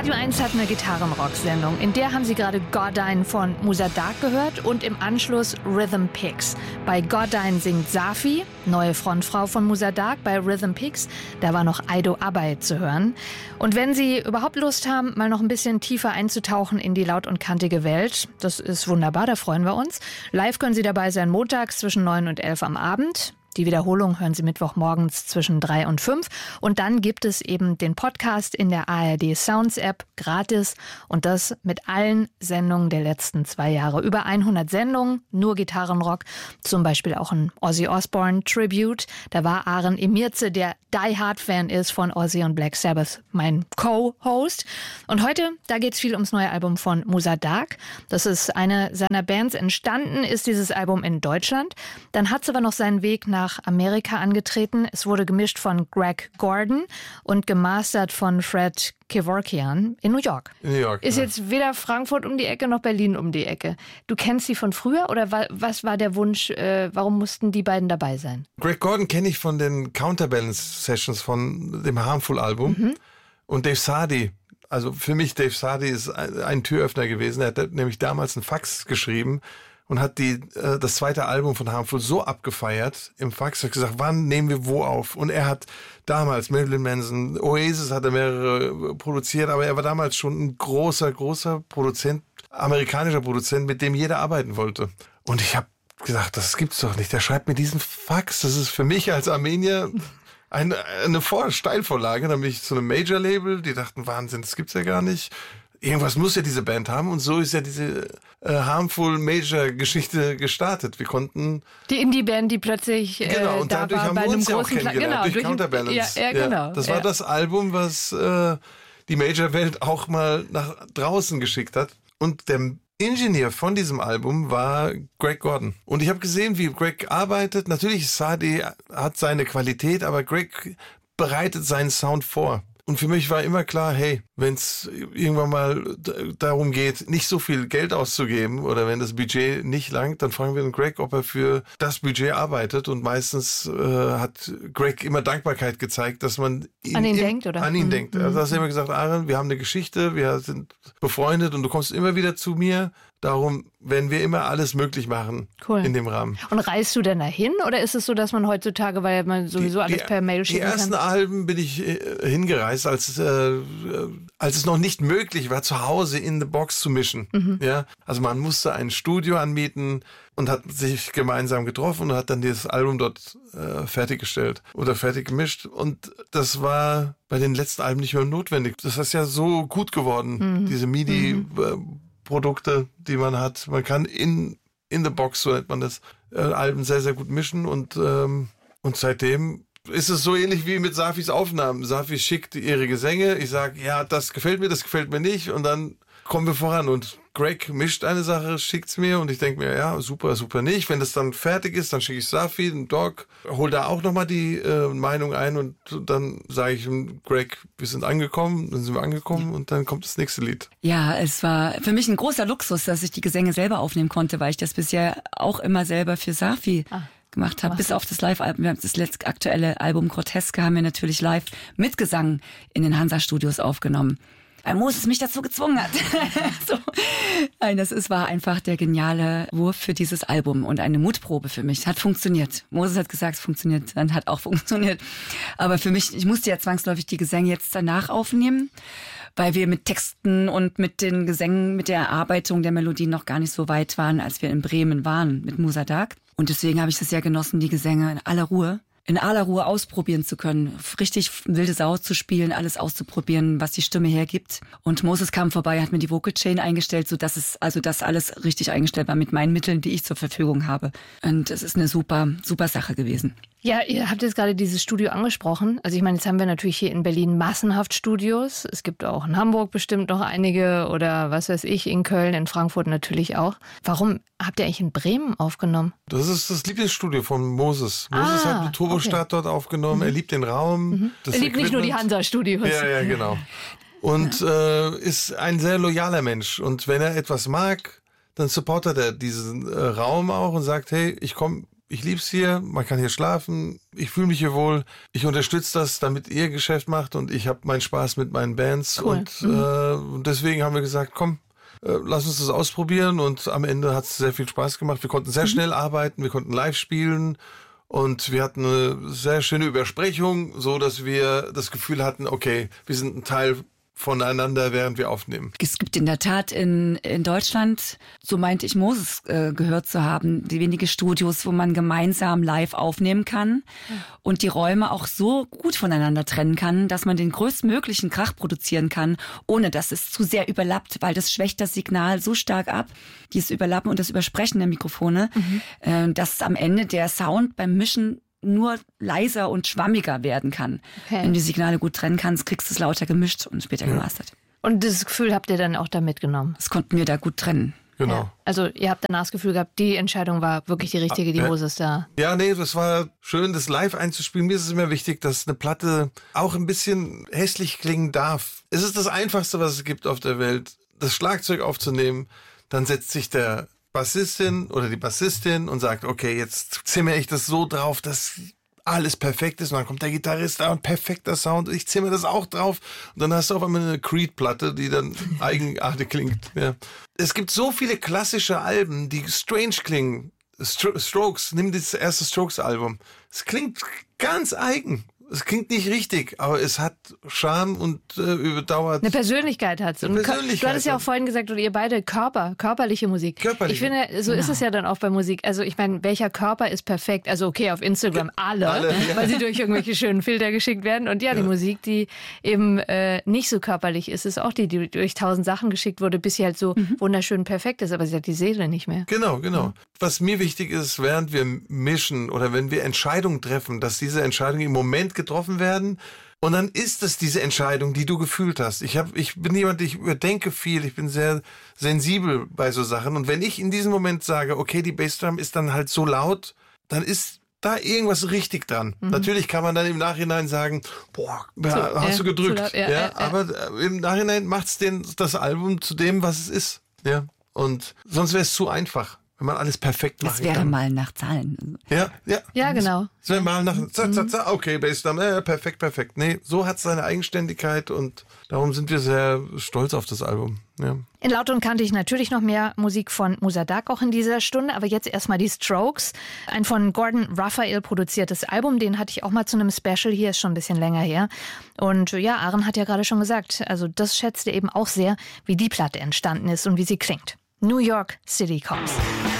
Radio 1 hat eine Gitarrenrock-Sendung. In der haben Sie gerade Gordine von Musa Dagh gehört und im Anschluss Rhythm Picks. Bei Gordine singt Safi, neue Frontfrau von Musa Dagh. Bei Rhythm Picks, da war noch Aido Abay zu hören. Und wenn Sie überhaupt Lust haben, mal noch ein bisschen tiefer einzutauchen in die laut und kantige Welt, das ist wunderbar, da freuen wir uns. Live können Sie dabei sein montags zwischen 9 und 11 am Abend. Die Wiederholung hören Sie Mittwochmorgens zwischen 3 und 5. Und dann gibt es eben den Podcast in der ARD Sounds App gratis. Und das mit allen Sendungen der letzten 2 Jahre. Über 100 Sendungen, nur Gitarrenrock. Zum Beispiel auch ein Ozzy Osbourne Tribute. Da war Aaron Emirze, der Die-Hard-Fan ist von Ozzy und Black Sabbath, mein Co-Host. Und heute, da geht es viel ums neue Album von Musa Dagh. Das ist eine seiner Bands. Entstanden ist dieses Album in Deutschland. Dann hat es aber noch seinen Weg nach Amerika angetreten. Es wurde gemischt von Greg Gordon und gemastert von Fred Kevorkian in New York. In New York, ist jetzt weder Frankfurt um die Ecke noch Berlin um die Ecke. Du kennst sie von früher oder was war der Wunsch, warum mussten die beiden dabei sein? Greg Gordon kenne ich von den Counterbalance-Sessions von dem Harmful-Album. Mhm. Und Dave Sardy, also für mich Dave Sardy ist ein Türöffner gewesen. Er hat nämlich damals einen Fax geschrieben und hat das zweite Album von Harmful so abgefeiert im Fax, hat gesagt, wann nehmen wir wo auf? Und er hat damals Marilyn Manson, Oasis hat er mehrere produziert, aber er war damals schon ein großer Produzent, amerikanischer Produzent, mit dem jeder arbeiten wollte. Und ich habe gesagt, das gibt's doch nicht. Der schreibt mir diesen Fax. Das ist für mich als Armenier eine Steilvorlage. Dann bin ich zu einem Major-Label, die dachten, Wahnsinn, das gibt's ja gar nicht. Irgendwas muss ja diese Band haben und so ist ja diese Harmful Major-Geschichte gestartet. Wir konnten... Die Indie-Band, die plötzlich genau, und da dadurch war haben bei wir einem uns ja auch großen kennengelernt, durch Counterbalance. Ja, genau. Das war das Album, was die Major-Welt auch mal nach draußen geschickt hat. Und der Ingenieur von diesem Album war Greg Gordon. Und ich habe gesehen, wie Greg arbeitet. Natürlich, Sardy hat seine Qualität, aber Greg bereitet seinen Sound vor. Und für mich war immer klar, hey, wenn es irgendwann mal darum geht, nicht so viel Geld auszugeben oder wenn das Budget nicht langt, dann fragen wir den Greg, ob er für das Budget arbeitet. Und meistens hat Greg immer Dankbarkeit gezeigt, dass man an ihn denkt, oder? An ihn denkt. Also hast du immer gesagt, Aaron, wir haben eine Geschichte, wir sind befreundet und du kommst immer wieder zu mir. Darum werden wir immer alles möglich machen in dem Rahmen. Und reist du denn dahin oder ist es so, dass man heutzutage, weil man sowieso alles per Mail schicken kann? Die ersten Alben bin ich hingereist, als es noch nicht möglich war, zu Hause in the Box zu mischen. Mhm. Ja? Also man musste ein Studio anmieten und hat sich gemeinsam getroffen und hat dann dieses Album dort fertiggestellt oder fertig gemischt. Und das war bei den letzten Alben nicht mehr notwendig. Das ist ja so gut geworden, diese MIDI Produkte, die man hat. Man kann in the Box, so nennt man das, Alben sehr, sehr gut mischen und seitdem ist es so ähnlich wie mit Safis Aufnahmen. Safi schickt ihre Gesänge, ich sage, ja, das gefällt mir nicht und dann kommen wir voran und Greg mischt eine Sache, schickt's mir und ich denke mir, ja, super, super nicht. Wenn das dann fertig ist, dann schicke ich Safi, den Doc, hol da auch nochmal die Meinung ein und dann sage ich ihm, Greg, wir sind angekommen, dann sind wir angekommen und dann kommt das nächste Lied. Ja, es war für mich ein großer Luxus, dass ich die Gesänge selber aufnehmen konnte, weil ich das bisher auch immer selber für Safi gemacht habe, bis auf das Live-Album. Wir haben das letzte aktuelle Album Groteske haben wir natürlich live mit Gesang in den Hansa-Studios aufgenommen. Weil Moses mich dazu gezwungen hat. So. Nein, war einfach der geniale Wurf für dieses Album und eine Mutprobe für mich. Hat funktioniert. Moses hat gesagt, es funktioniert, dann hat auch funktioniert. Aber für mich, ich musste ja zwangsläufig die Gesänge jetzt danach aufnehmen, weil wir mit Texten und mit den Gesängen, mit der Erarbeitung der Melodien noch gar nicht so weit waren, als wir in Bremen waren mit Musa Dagh. Und deswegen habe ich das sehr genossen, die Gesänge in aller Ruhe ausprobieren zu können, richtig wilde Sau zu spielen, alles auszuprobieren, was die Stimme hergibt. Und Moses kam vorbei, hat mir die Vocal Chain eingestellt, sodass das alles richtig eingestellt war mit meinen Mitteln, die ich zur Verfügung habe. Und es ist eine super, super Sache gewesen. Ja, ihr habt jetzt gerade dieses Studio angesprochen. Also ich meine, jetzt haben wir natürlich hier in Berlin massenhaft Studios. Es gibt auch in Hamburg bestimmt noch einige oder was weiß ich, in Köln, in Frankfurt natürlich auch. Warum habt ihr eigentlich in Bremen aufgenommen? Das ist das Lieblingsstudio von Moses. Moses hat mit Turbostadt dort aufgenommen. Er liebt den Raum. Er liebt nicht nur die Hansa-Studios. Ja, genau. Und ist ein sehr loyaler Mensch. Und wenn er etwas mag, dann supportet er diesen Raum auch und sagt, hey, ich komme ich lieb's hier, man kann hier schlafen, ich fühle mich hier wohl, ich unterstütze das, damit ihr Geschäft macht und ich habe meinen Spaß mit meinen Bands. Cool. Und deswegen haben wir gesagt, komm, lass uns das ausprobieren und am Ende hat es sehr viel Spaß gemacht. Wir konnten sehr schnell arbeiten, wir konnten live spielen und wir hatten eine sehr schöne Übersprechung, so dass wir das Gefühl hatten, okay, wir sind ein Teil voneinander, während wir aufnehmen. Es gibt in der Tat in Deutschland, so meinte ich Moses gehört zu haben, die wenige Studios, wo man gemeinsam live aufnehmen kann und die Räume auch so gut voneinander trennen kann, dass man den größtmöglichen Krach produzieren kann, ohne dass es zu sehr überlappt, weil das schwächt das Signal so stark ab, dieses Überlappen und das Übersprechen der Mikrofone, dass am Ende der Sound beim Mischen nur leiser und schwammiger werden kann. Okay. Wenn du die Signale gut trennen kannst, kriegst du es lauter gemischt und später gemastert. Und das Gefühl habt ihr dann auch da mitgenommen? Das konnten wir da gut trennen. Genau. Ja. Also ihr habt danach das Gefühl gehabt, die Entscheidung war wirklich die richtige, die Moses da... Ja, nee, das war schön, das live einzuspielen. Mir ist es immer wichtig, dass eine Platte auch ein bisschen hässlich klingen darf. Es ist das Einfachste, was es gibt auf der Welt, das Schlagzeug aufzunehmen. Dann setzt sich der Bassistin oder die Bassistin und sagt, okay, jetzt zimmere ich das so drauf, dass alles perfekt ist. Und dann kommt der Gitarrist da und perfekter Sound. Ich zimmere das auch drauf. Und dann hast du auf einmal eine Creed-Platte, die dann eigenartig klingt. Ja. Es gibt so viele klassische Alben, die strange klingen. Strokes, nimm das erste Strokes-Album. Es klingt ganz eigen. Es klingt nicht richtig, aber es hat Charme und überdauert. Eine Persönlichkeit hat es. Du hattest ja auch vorhin gesagt, oder ihr beide körperliche Musik. Ich finde, so ist es ja dann auch bei Musik. Also ich meine, welcher Körper ist perfekt? Also okay, auf Instagram alle weil sie durch irgendwelche schönen Filter geschickt werden. Und die Musik, die eben nicht so körperlich ist, ist auch die durch 1000 Sachen geschickt wurde, bis sie halt so wunderschön perfekt ist. Aber sie hat die Seele nicht mehr. Genau. Was mir wichtig ist, während wir mischen oder wenn wir Entscheidungen treffen, dass diese Entscheidungen im Moment getroffen werden und dann ist es diese Entscheidung, die du gefühlt hast. Ich bin jemand, ich überdenke viel, ich bin sehr sensibel bei so Sachen und wenn ich in diesem Moment sage, okay, die Bassdrum ist dann halt so laut, dann ist da irgendwas richtig dran. Natürlich kann man dann im Nachhinein sagen, boah, hast du gedrückt. Aber im Nachhinein macht's das Album zu dem, was es ist. Ja. Und sonst wäre es zu einfach, wenn man alles perfekt macht. Das wäre mal nach Zahlen. Ja, genau. Das wäre mal nach okay, Bassdrum, perfekt. Nee, so hat es seine Eigenständigkeit und darum sind wir sehr stolz auf das Album. Ja. In Laut und Kantig natürlich noch mehr Musik von Muzadaq auch in dieser Stunde, aber jetzt erstmal die Strokes. Ein von Gordon Raphael produziertes Album, den hatte ich auch mal zu einem Special hier, ist schon ein bisschen länger her. Und ja, Aaron hat ja gerade schon gesagt, also das schätzt er eben auch sehr, wie die Platte entstanden ist und wie sie klingt. New York City Cops.